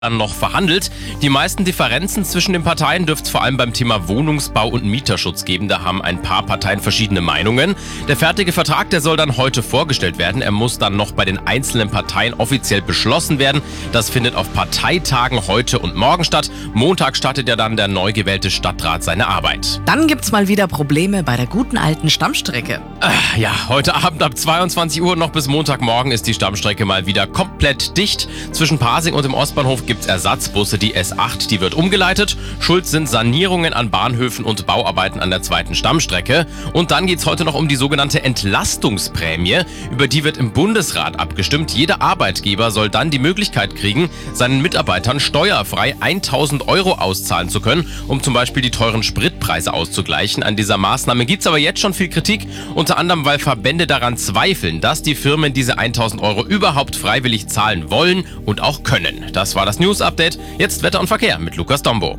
dann noch verhandelt. Die meisten Differenzen zwischen den Parteien dürfte es vor allem beim Thema Wohnungsbau und Mieterschutz geben. Da haben ein paar Parteien verschiedene Meinungen. Der fertige Vertrag, der soll dann heute vorgestellt werden. Er muss dann noch bei den einzelnen Parteien offiziell beschlossen werden. Das findet auf Parteitagen heute und morgen statt. Montag startet ja dann der neu gewählte Stadtrat seine Arbeit. Dann gibt's mal wieder Probleme bei der guten alten Stammstrecke. Ja, heute Abend ab 22 Uhr noch bis Montagmorgen ist die Stammstrecke mal wieder komplett dicht. Zwischen Pasing und dem Ostbahnhof gibt's Ersatzbusse. Die S8, die wird umgeleitet. Schuld sind Sanierungen an Bahnhöfen und Bauarbeiten an der zweiten Stammstrecke. Und dann geht's heute noch um die sogenannte Entlastungsprämie. Über die wird im Bundesrat abgestimmt. Jeder Arbeitgeber soll dann die Möglichkeit kriegen, seinen Mitarbeitern steuerfrei 1.000 € auszahlen zu können, um zum Beispiel die teuren Spritpreise auszugleichen. An dieser Maßnahme gibt's aber jetzt schon viel Kritik, unter anderem, weil Verbände daran zweifeln, dass die Firmen diese 1.000 € überhaupt freiwillig zahlen wollen und auch können. Das war das News-Update. Jetzt Wetter und Verkehr mit Lukas Dombo.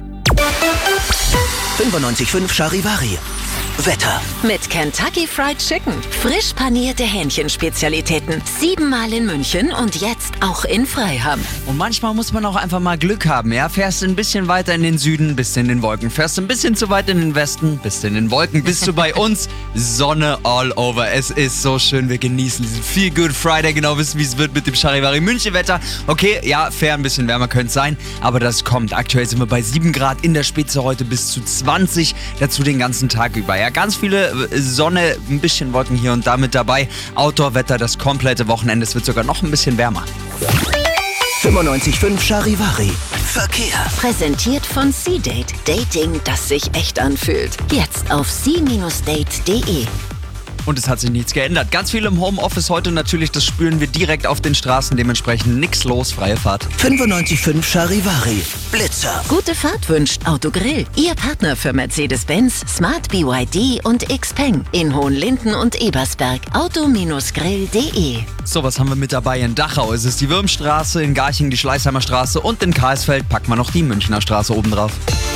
95.5 Charivari. Wetter. Mit Kentucky Fried Chicken. Frisch panierte Hähnchenspezialitäten. 7-mal in München und jetzt auch in Freiham. Und manchmal muss man auch einfach mal Glück haben, ja? Fährst ein bisschen weiter in den Süden, bist in den Wolken. Fährst ein bisschen zu weit in den Westen, bist in den Wolken. Bist du bei uns, Sonne all over. Es ist so schön, wir genießen diesen Feel Good Friday. Genau wissen, wie es wird mit dem Charivari München Wetter. Okay, ja, fair, ein bisschen wärmer könnte es sein, aber das kommt. Aktuell sind wir bei 7 Grad, in der Spitze heute bis zu 20. Dazu den ganzen Tag über. Ja, ganz viele Sonne, ein bisschen Wolken hier und da mit dabei. Outdoor-Wetter das komplette Wochenende. Es wird sogar noch ein bisschen wärmer. 95.5 Charivari. Verkehr. Präsentiert von C-Date. Dating, das sich echt anfühlt. Jetzt auf c-date.de. Und es hat sich nichts geändert. Ganz viel im Homeoffice heute natürlich, das spüren wir direkt auf den Straßen. Dementsprechend nix los, freie Fahrt. 95.5 Charivari. Blitzer. Gute Fahrt wünscht Autogrill. Ihr Partner für Mercedes-Benz, Smart BYD und Xpeng. In Hohenlinden und Ebersberg. Auto-grill.de. So, was haben wir mit dabei? In Dachau ist es die Würmstraße, in Garching die Schleißheimer Straße und in Karlsfeld packen wir noch die Münchner Straße oben drauf.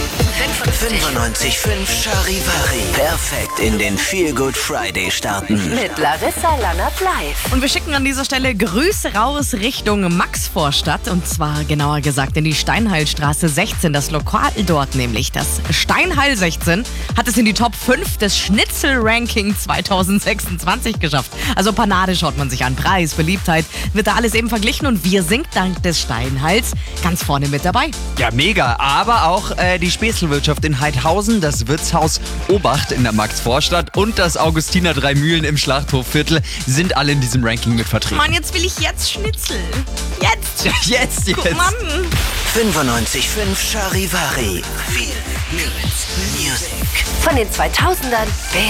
95.5 Charivari. Perfekt in den Feel Good Friday starten. Mit Larissa Lannert live. Und wir schicken an dieser Stelle Grüße raus Richtung Maxvorstadt. Und zwar genauer gesagt in die Steinheilstraße 16. Das Lokal dort nämlich, das Steinheil 16, hat es in die Top 5 des Schnitzel-Ranking 2026 geschafft. Also Panade schaut man sich an. Preis, Beliebtheit, wird da alles eben verglichen. Und wir sind dank des Steinheils ganz vorne mit dabei. Ja, mega. Aber auch die Spätzlewirtschaft in Heidhausen, das Wirtshaus Obacht in der Maxvorstadt und das Augustiner Drei Mühlen im Schlachthofviertel sind alle in diesem Ranking mit vertreten. Mann, jetzt will ich jetzt Schnitzel. Jetzt. Jetzt. Mann. 95.5 Charivari. Feel Good Music. Von den 2000ern